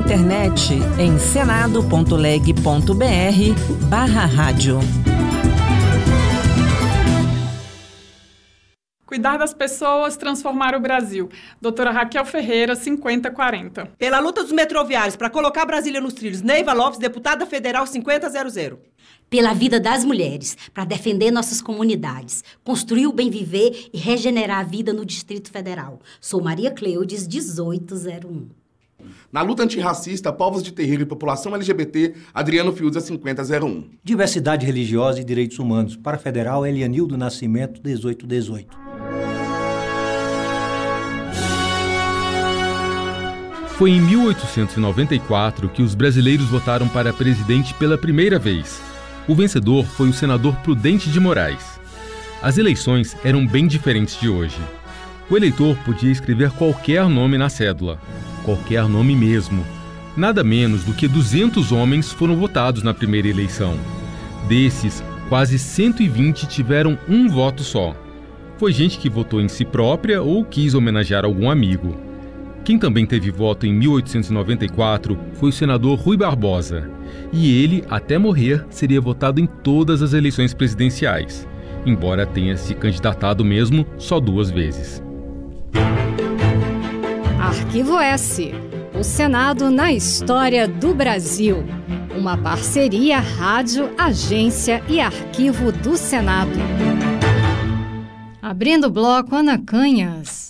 internet em senado.leg.br/rádio. Cuidar das pessoas, transformar o Brasil. Doutora Raquel Ferreira, 5040. Pela luta dos metroviários para colocar Brasília nos trilhos, Neiva Lopes, deputada federal 5000. Pela vida das mulheres, para defender nossas comunidades, construir o bem viver e regenerar a vida no Distrito Federal. Sou Maria Cleudes, 1801. Na luta antirracista, povos de terreiro e população LGBT, Adriano Fiuza, 5001. Diversidade religiosa e direitos humanos. Para a federal, Elianildo Nascimento, 1818. Foi em 1894 que os brasileiros votaram para presidente pela primeira vez. O vencedor foi o senador Prudente de Moraes. As eleições eram bem diferentes de hoje. O eleitor podia escrever qualquer nome na cédula. Qualquer nome mesmo. Nada menos do que 200 homens foram votados na primeira eleição. Desses, quase 120 tiveram um voto só. Foi gente que votou em si própria ou quis homenagear algum amigo. Quem também teve voto em 1894 foi o senador Rui Barbosa. E ele, até morrer, seria votado em todas as eleições presidenciais, embora tenha se candidatado mesmo só 2 vezes. Arquivo S. O Senado na história do Brasil. Uma parceria Rádio, Agência e Arquivo do Senado. Abrindo o bloco, Ana Canhas.